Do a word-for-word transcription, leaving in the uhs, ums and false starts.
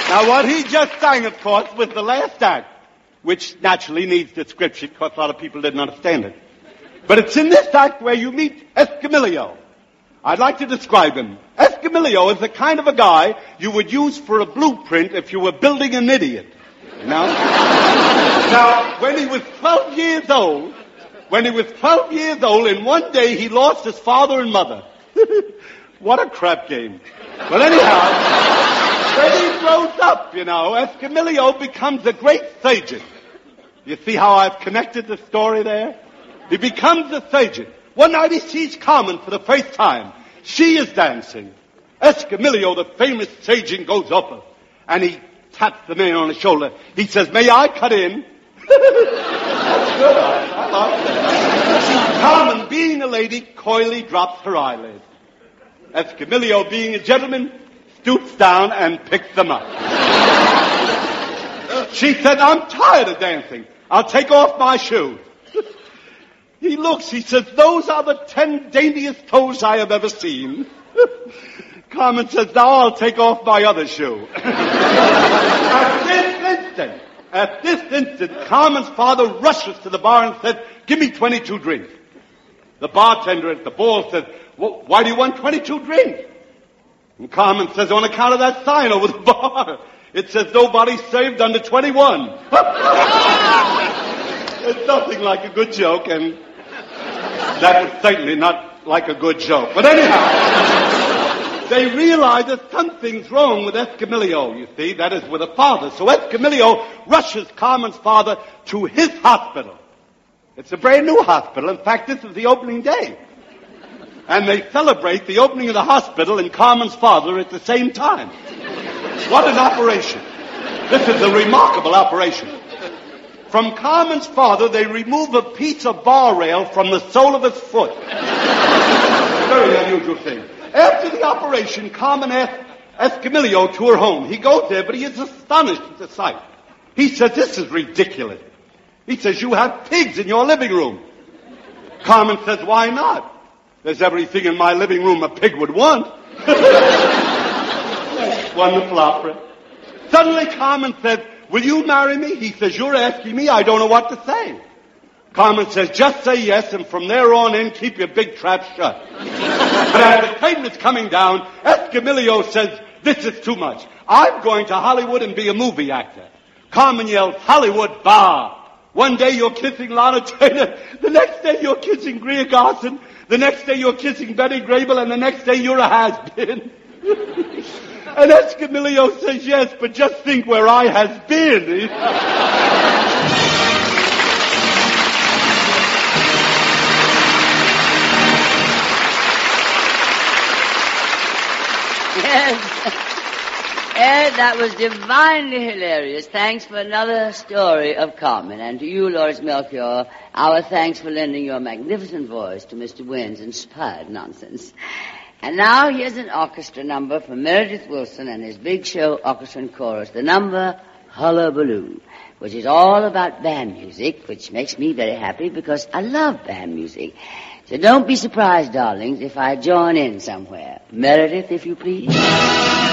Now, what he just sang, of course, was the last act, which naturally needs description because a lot of people didn't understand it. But it's in this act where you meet Escamillo. I'd like to describe him. Escamillo is the kind of a guy you would use for a blueprint if you were building an idiot. You know? Now, when he was twelve years old, when he was twelve years old, in one day he lost his father and mother. What a crap game. Well, anyhow, when he grows up, you know, Escamillo becomes a great surgeon. You see how I've connected the story there? He becomes a surgeon. One night he sees Carmen for the first time. She is dancing. Escamillo, the famous surgeon, goes up and he taps the man on the shoulder. He says, "May I cut in?" That's good. I, I like that. Carmen, being a lady, coyly drops her eyelids. Escamillo, being a gentleman, stoops down and picks them up. She said, "I'm tired of dancing. I'll take off my shoes." He looks, he says, "Those are the ten daintiest toes I have ever seen." Carmen says, "Now I'll take off my other shoe." At this instant, at this instant, Carmen's father rushes to the bar and says, "Give me twenty-two drinks." The bartender at the ball says, "Well, why do you want twenty-two drinks?" And Carmen says, "On account of that sign over the bar. It says nobody served under twenty-one. It's nothing like a good joke, and that was certainly not like a good joke. But anyhow, they realize that something's wrong with Escamillo, you see, that is with a father. So Escamillo rushes Carmen's father to his hospital. It's a brand new hospital. In fact, this is the opening day. And they celebrate the opening of the hospital and Carmen's father at the same time. What an operation. This is a remarkable operation. From Carmen's father, they remove a piece of bar rail from the sole of his foot. Very unusual thing. After the operation, Carmen asks Escamillo to her home. He goes there, but he is astonished at the sight. He says, "This is ridiculous." He says, "You have pigs in your living room." Carmen says, "Why not? There's everything in my living room a pig would want." Wonderful opera. Suddenly Carmen says, "Will you marry me?" He says, "You're asking me. I don't know what to say." Carmen says, "Just say yes, and from there on in, keep your big trap shut." But as the curtain is coming down, Escamillo says, "This is too much. I'm going to Hollywood and be a movie actor." Carmen yells, "Hollywood, bah! One day you're kissing Lana Turner, the next day you're kissing Greer Garson, the next day you're kissing Betty Grable, and the next day you're a has-been." And Escamillo says, "Yes, but just think where I has been." Yes. Ed, that was divinely hilarious. Thanks for another story of Carmen. And to you, Loris Melchior, our thanks for lending your magnificent voice to Mister Wynn's inspired nonsense. And now here's an orchestra number from Meredith Wilson and his Big Show Orchestra and Chorus, the number Hullabaloo, which is all about band music, which makes me very happy because I love band music. So don't be surprised, darlings, if I join in somewhere. Meredith, if you please.